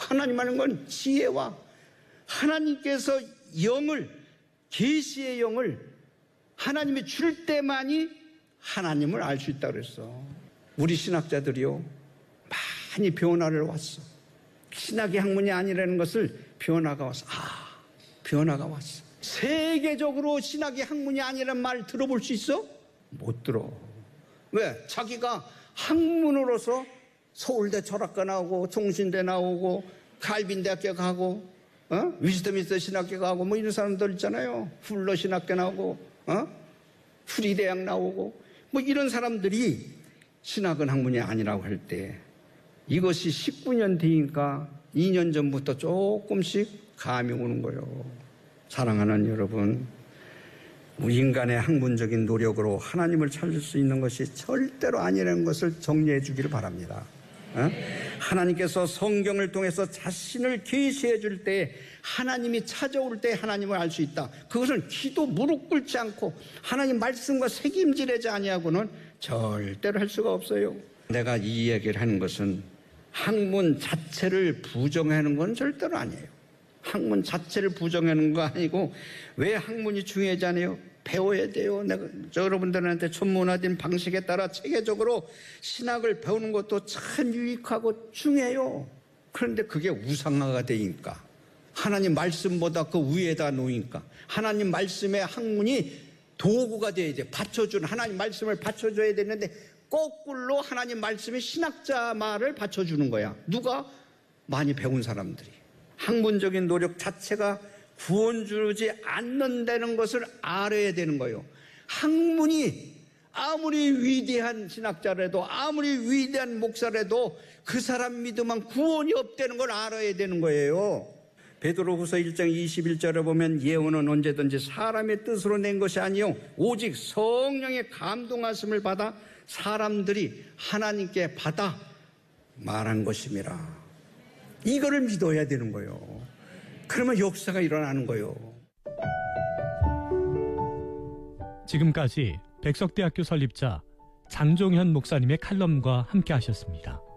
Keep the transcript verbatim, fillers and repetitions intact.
하나님 하는 건 지혜와 하나님께서 영을, 계시의 영을 하나님이 줄 때만이 하나님을 알 수 있다고 그랬어. 우리 신학자들이요, 많이 변화를 왔어. 신학의 학문이 아니라는 것을 변화가 왔어. 아, 변화가 왔어. 세계적으로 신학의 학문이 아니란 말 들어볼 수 있어? 못 들어. 왜? 자기가 학문으로서 서울대 철학과 나오고 종신대 나오고 칼빈대학교 가고 어? 위스터민스터 신학교 가고 뭐 이런 사람들 있잖아요. 훌러 신학교 나오고 어? 프리대학 나오고 뭐 이런 사람들이 신학은 학문이 아니라고 할 때 이것이 십구 년 뒤니까 이 년 전부터 조금씩 감이 오는 거예요. 사랑하는 여러분, 인간의 학문적인 노력으로 하나님을 찾을 수 있는 것이 절대로 아니라는 것을 정리해 주기를 바랍니다. 어? 하나님께서 성경을 통해서 자신을 계시해 줄 때, 하나님이 찾아올 때 하나님을 알 수 있다. 그것은 기도 무릎 꿇지 않고 하나님 말씀과 책임지려지 아니하고는 절대로 할 수가 없어요. 내가 이 얘기를 하는 것은 학문 자체를 부정하는 건 절대로 아니에요. 학문 자체를 부정하는 거 아니고, 왜 학문이 중요하지 않아요? 배워야 돼요. 내가 여러분들한테 천문화된 방식에 따라 체계적으로 신학을 배우는 것도 참 유익하고 중요해요. 그런데 그게 우상화가 되니까, 하나님 말씀보다 그 위에다 놓으니까, 하나님 말씀의 학문이 도구가 돼야 돼. 받쳐주는, 하나님 말씀을 받쳐줘야 되는데 거꾸로 하나님 말씀의 신학자 말을 받쳐주는 거야. 누가? 많이 배운 사람들이. 학문적인 노력 자체가 구원 주지 않는다는 것을 알아야 되는 거예요. 학문이 아무리 위대한 신학자라도, 아무리 위대한 목사라도 그 사람 믿으면 구원이 없다는 걸 알아야 되는 거예요. 베드로후서 일 장 이십일 절에 보면 예언은 언제든지 사람의 뜻으로 낸 것이 아니요 오직 성령의 감동하심을 받아 사람들이 하나님께 받아 말한 것임이라. 이거를 믿어야 되는 거예요. 그러면 역사가 일어나는 거예요. 지금까지 백석대학교 설립자 장종현 목사님의 칼럼과 함께 하셨습니다.